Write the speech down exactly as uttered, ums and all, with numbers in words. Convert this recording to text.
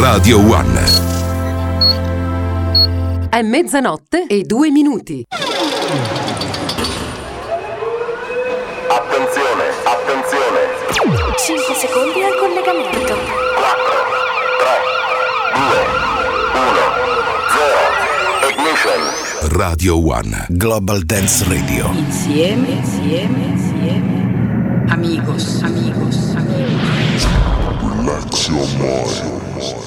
Radio One. È mezzanotte e due minuti. Attenzione, attenzione. cinque secondi al collegamento. quattro, tre, due, uno, zero. Ignition. Radio One. Global Dance Radio. Insieme, insieme, insieme. Amigos, amigos, amigos. Relax your mind.